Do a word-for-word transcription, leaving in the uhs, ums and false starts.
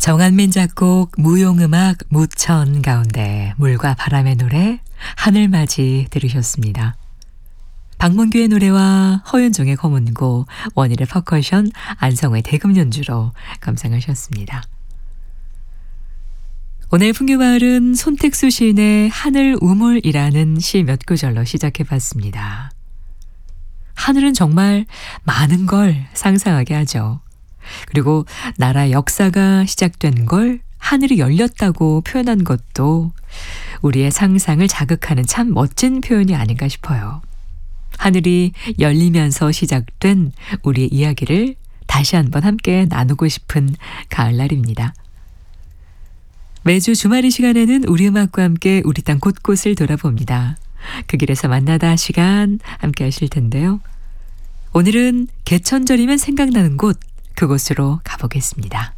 정한민 작곡 무용음악 무천 가운데 물과 바람의 노래 하늘맞이 들으셨습니다. 박문규의 노래와 허윤종의 검은고, 원일의 퍼커션, 안성의 대금 연주로 감상하셨습니다. 오늘 풍류마을은 손택수 시인의 하늘 우물이라는 시 몇 구절로 시작해봤습니다. 하늘은 정말 많은 걸 상상하게 하죠. 그리고 나라 역사가 시작된 걸 하늘이 열렸다고 표현한 것도 우리의 상상을 자극하는 참 멋진 표현이 아닌가 싶어요. 하늘이 열리면서 시작된 우리의 이야기를 다시 한번 함께 나누고 싶은 가을날입니다. 매주 주말 이 시간에는 우리 음악과 함께 우리 땅 곳곳을 돌아봅니다. 그 길에서 만나다 시간 함께 하실 텐데요. 오늘은 개천절이면 생각나는 곳, 그곳으로 가보겠습니다.